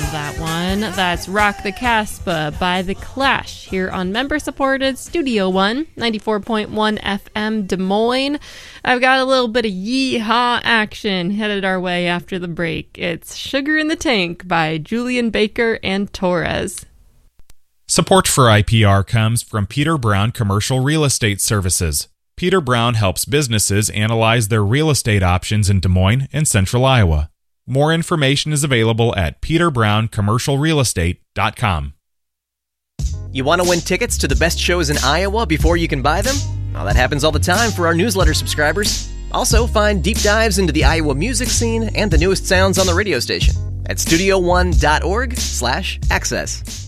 that one. That's Rock the Casbah by The Clash here on member-supported Studio One, 94.1 FM Des Moines. I've got a little bit of yee-haw action headed our way after the break. It's Sugar in the Tank by Julian Baker and Torres. Support for IPR comes from Peter Brown Commercial Real Estate Services. Peter Brown helps businesses analyze their real estate options in Des Moines and Central Iowa. More information is available at peterbrown.commercialrealestate.com. You want to win tickets to the best shows in Iowa before you can buy them? Well, that happens all the time for our newsletter subscribers. Also, find deep dives into the Iowa music scene and the newest sounds on the radio station at studio1.org/access.